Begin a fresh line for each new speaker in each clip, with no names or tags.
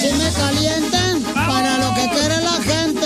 chisme caliente para lo que quiere la gente.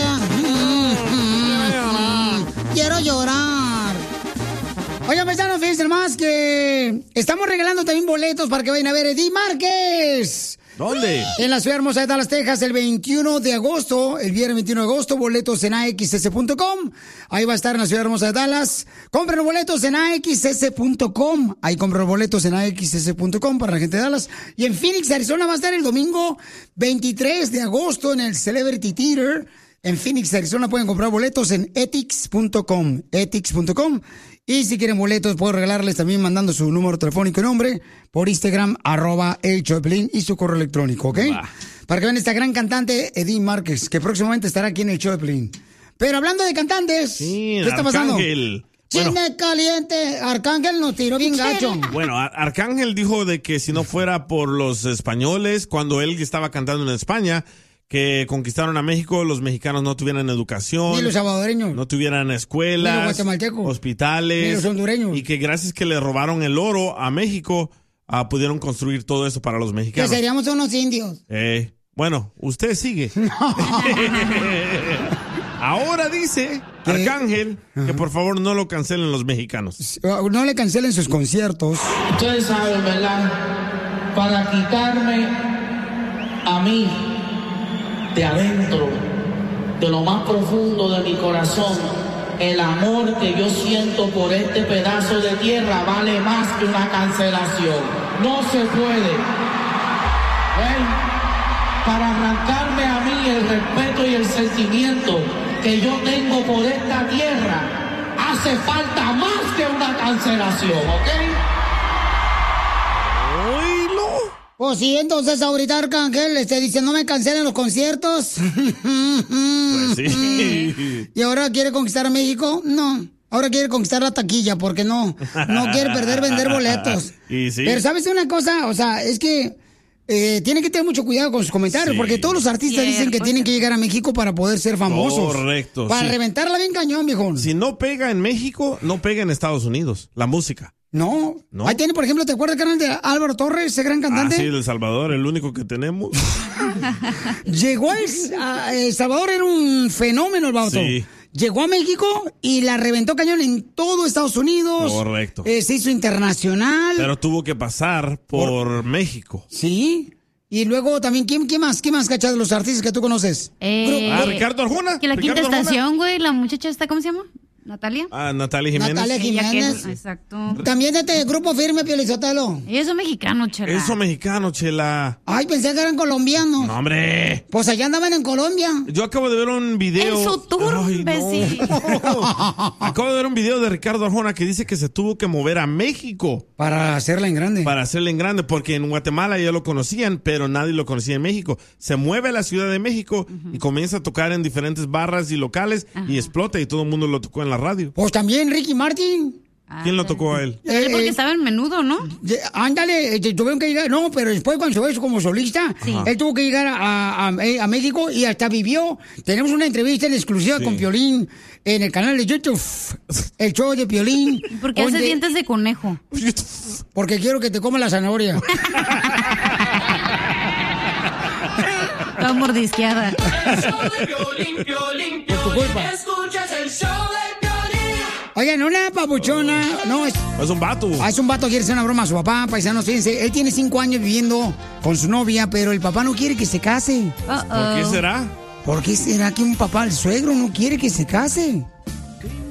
Quiero llorar. Oye, paisanos, fíjense más que estamos regalando también boletos para que vayan a ver Eddie Márquez.
¿Dónde?
En la ciudad hermosa de Dallas, Texas, el 21 de agosto, el viernes 21 de agosto, boletos en AXS.com. Ahí va a estar en la ciudad hermosa de Dallas. Compren los boletos en AXS.com. Ahí compren los boletos en AXS.com para la gente de Dallas. Y en Phoenix, Arizona va a estar el domingo 23 de agosto en el Celebrity Theater. En Phoenix, Arizona pueden comprar boletos en etix.com. Etix.com. Y si quieren boletos, puedo regalarles también mandando su número telefónico y nombre por Instagram, @elchoplin y su correo electrónico, ¿ok? Para que vean esta gran cantante, Eddie Márquez, que próximamente estará aquí en el Choplin. Pero hablando de cantantes,
sí,
¿qué está pasando?
Arcángel.
Chisme caliente, Arcángel nos tiró bien gacho.
Bueno, Arcángel dijo de que si no fuera por los españoles, cuando él estaba cantando en España, que conquistaron a México, los mexicanos no tuvieran educación.
Ni los salvadoreños.
No tuvieran escuelas.
Ni los guatemaltecos.
Hospitales.
Ni los hondureños.
Y que gracias que le robaron el oro a México, pudieron construir todo eso para los mexicanos.
Que seríamos unos indios.
Bueno, usted sigue. Ahora dice Arcángel que por favor no lo cancelen los mexicanos.
No le cancelen sus conciertos.
Ustedes saben, ¿verdad? Para quitarme a mí de adentro, de lo más profundo de mi corazón, el amor que yo siento por este pedazo de tierra vale más que una cancelación. No se puede. Para arrancarme a mí el respeto y el sentimiento que yo tengo por esta tierra, hace falta más que una cancelación, ¿ok?
Pues sí, entonces ahorita Arcángel dice, no me cancelen los conciertos.
Pues sí.
¿Y ahora quiere conquistar a México? No. Ahora quiere conquistar la taquilla porque no quiere vender boletos.
Y sí.
Pero ¿sabes una cosa? O sea, es que tiene que tener mucho cuidado con sus comentarios,
Sí.
porque todos los artistas dicen que tienen que llegar a México para poder ser famosos.
Correcto.
Para
sí.
reventarla bien cañón, viejo.
Si no pega en México, no pega en Estados Unidos, la música.
No. Ahí tiene, por ejemplo, ¿te acuerdas, carnal, de Álvaro Torres, ese gran cantante?
Sí, de El Salvador, el único que tenemos.
Llegó a El Salvador, era un fenómeno el vato.
Sí.
Llegó a México y la reventó cañón en todo Estados Unidos.
Correcto.
Se hizo internacional.
Pero tuvo que pasar por México.
Sí. Y luego también, ¿quién más, cachas, de los artistas que tú conoces?
Ricardo Arjona.
Que la quinta
Ricardo Arjona.
estación, güey, la muchacha esta, ¿cómo se llama? ¿Natalia?
Natalia Jiménez.
Natalia Jiménez.
Exacto.
También de este Grupo Firme, Pio Lizotelo.
Ellos son mexicanos, Chela.
Eso mexicano, Chela.
Ay, pensé que eran colombianos.
No, hombre.
Pues allá andaban en Colombia.
Yo acabo de ver un video.
En su tour, imbécil.
Acabo de ver un video de Ricardo Arjona que dice que se tuvo que mover a México.
Para hacerla en grande.
Para hacerla en grande, porque en Guatemala ya lo conocían, pero nadie lo conocía en México. Se mueve a la Ciudad de México y comienza a tocar en diferentes barras y locales y explota y todo el mundo lo tocó en la radio.
Pues también Ricky Martin.
¿Quién lo tocó a él?
Porque estaba en Menudo, ¿no?
Ándale, tuvieron que llegar, no, pero después cuando se fue como solista, él tuvo que llegar a México y hasta vivió. Tenemos una entrevista en exclusiva con Piolín en el canal de YouTube, el show de Piolín.
¿Por qué hace dientes de conejo?
Porque quiero que te coma la zanahoria.
Toda mordisqueada.
Por tu culpa.
Escuchas el show de Piolín.
Oigan, una papuchona, no, es
un vato.
Es un vato, quiere hacer una broma a su papá, paisanos, fíjense. Él tiene 5 años viviendo con su novia, pero el papá no quiere que se case.
¿Por qué será?
¿Por qué será que un papá, el suegro, no quiere que se case?